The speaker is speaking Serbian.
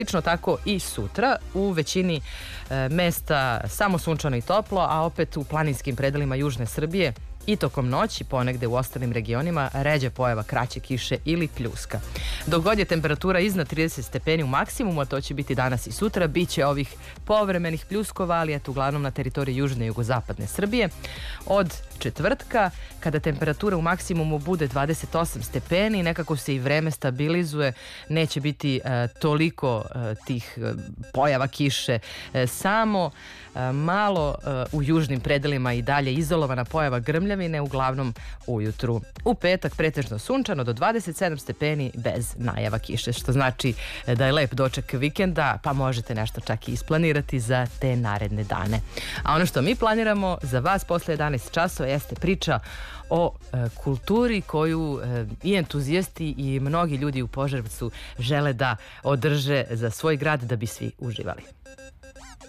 Slično tako i sutra, u većini mesta samo sunčano i toplo, a opet u planinskim predelima južne Srbije i tokom noći, ponegde u ostalim regionima, ređa pojava kraće kiše ili pljuska. Dok god je temperatura iznad 30 stepeni u maksimumu, a to će biti danas i sutra, bit će ovih povremenih pljuskova, ali eto uglavnom na teritoriji južne i jugozapadne Srbije. Od četvrtka, kada temperatura u maksimumu bude 28 stepeni, nekako se i vreme stabilizuje, neće biti toliko tih pojava kiše, samo malo u južnim predelima i dalje izolovana pojava grmljavine, uglavnom ujutru. U petak pretežno sunčano do 27 stepeni bez najava kiše, što znači da je lep doček vikenda, pa možete nešto čak i isplanirati za te naredne dane. A ono što mi planiramo za vas posle 11 časova jeste priča o kulturi koju i entuzijasti i mnogi ljudi u Požarevcu žele da održe za svoj grad da bi svi uživali.